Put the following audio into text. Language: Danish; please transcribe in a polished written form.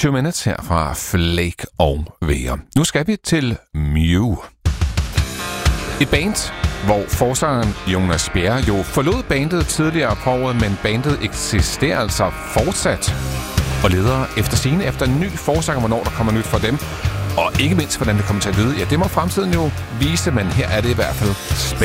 2 Minutes her fra Flake og Vejr. Nu skal vi til Mew. Et band, hvor forsangeren Jonas Bjerre jo forlod bandet tidligere på året, men bandet eksisterer altså fortsat og leder efter sigende efter en ny forsanger, hvornår der kommer nyt fra dem. Og ikke mindst, hvordan det kommer til at lyde, ja, det må fremtiden jo vise, men her er det i hvert fald spændende.